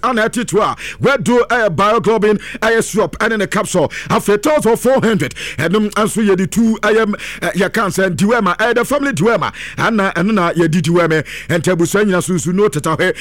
ana atitua where do bioglobin swap and in a capsule after total 400 and answer ye the two ya cancer and duema the family duema and na ye di dueme and tabusanya susu no tata